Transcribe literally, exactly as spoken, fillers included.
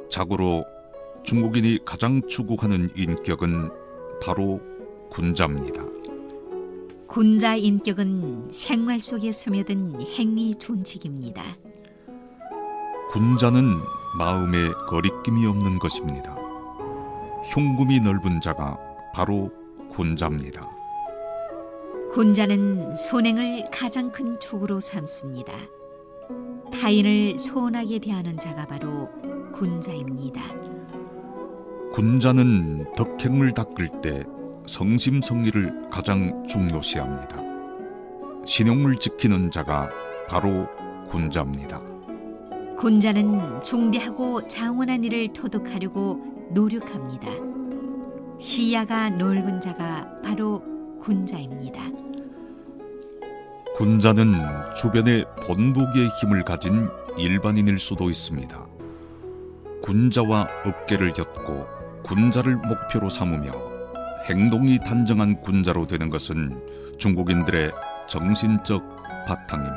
자고로 중국인이 가장 추구하는 인격은 바로 군자입니다. 군자 인격은 생활 속에 스며든 행위 준칙입니다. 군자는 마음에 거리낌이 없는 것입니다. 흉금이 넓은 자가 바로 군자입니다. 군자는 선행을 가장 큰 축으로 삼습니다. 타인을 소원하게 대하는 자가 바로 군자입니다. 군자는 덕행을 닦을 때 성심성의를 가장 중요시합니다. 신용을 지키는 자가 바로 군자입니다. 군자는 중대하고 장원한 일을 토득하려고 노력합니다. 시야가 넓은 자가 바로 군자입니다. 군자는 주변에 본보기의 힘을 가진 일반인일 수도 있습니다. 군자와 어깨를 엮고 군자를 목표로 삼으며 행동이 단정한 군자로 되는 것은 중국인들의 정신적 바탕입니다.